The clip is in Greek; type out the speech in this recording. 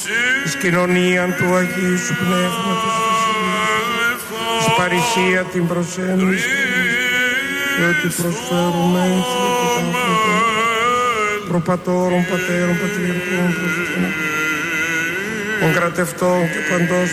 εις κοινωνίαν του Αγίου Σου Πνεύματος εις παρησία την προσέμνηση και ότι προσφέρουμε έτσι και τα άφρατα προπατώρων, πατέρων, πατριαρχών, προφητών, των κρατευτών και παντός